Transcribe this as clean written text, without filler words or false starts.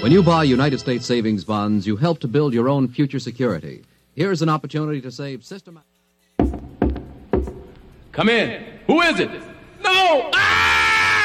When you buy United States savings bonds, you help to build your own future security. Here's an opportunity to save systematic. Come in. Who is it? No! Ah!